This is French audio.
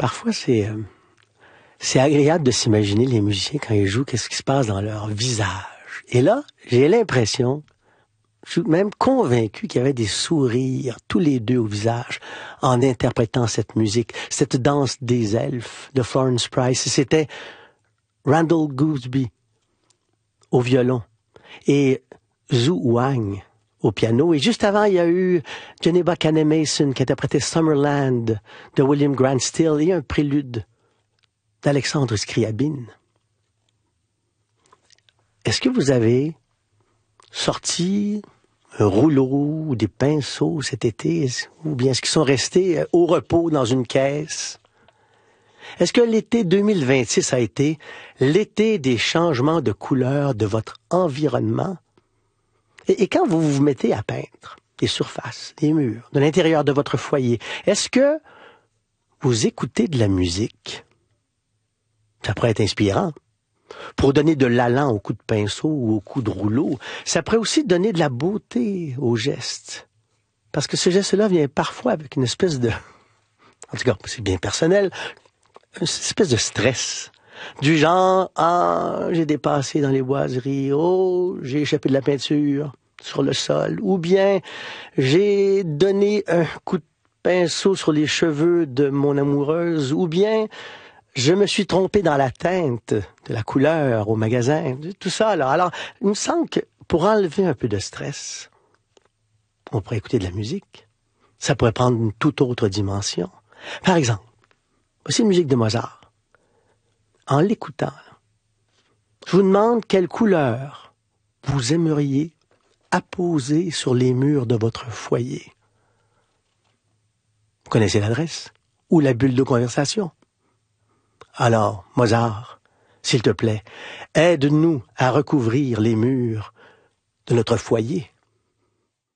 Parfois, c'est agréable de s'imaginer les musiciens quand ils jouent, qu'est-ce qui se passe dans leur visage. Et là, j'ai l'impression, je suis même convaincu qu'il y avait des sourires, tous les deux au visage, en interprétant cette musique, cette danse des elfes de Florence Price. C'était Randall Gooseby au violon et Zhu Wang au piano. Et juste avant, il y a eu Geneva Kane Mason qui interprétait Summerland de William Grant Still et un prélude d'Alexandre Scriabine. Est-ce que vous avez sorti un rouleau ou des pinceaux cet été, ou bien est-ce qu'ils sont restés au repos dans une caisse? Est-ce que l'été 2026 a été l'été des changements de couleur de votre environnement? Et quand vous vous mettez à peindre des surfaces, des murs, de l'intérieur de votre foyer, est-ce que vous écoutez de la musique? Ça pourrait être inspirant. Pour donner de l'allant au coup de pinceau ou au coup de rouleau, ça pourrait aussi donner de la beauté au geste. Parce que ce geste-là vient parfois avec une espèce de... En tout cas, c'est bien personnel, une espèce de stress. Du genre, j'ai dépassé dans les boiseries, j'ai échappé de la peinture sur le sol, ou bien j'ai donné un coup de pinceau sur les cheveux de mon amoureuse, ou bien je me suis trompé dans la teinte de la couleur au magasin, tout ça. Là. Alors, il me semble que pour enlever un peu de stress, on pourrait écouter de la musique. Ça pourrait prendre une toute autre dimension. Par exemple, voici une musique de Mozart. En l'écoutant, je vous demande quelle couleur vous aimeriez apposer sur les murs de votre foyer. Vous connaissez l'adresse ou la bulle de conversation. Alors, Mozart, s'il te plaît, aide-nous à recouvrir les murs de notre foyer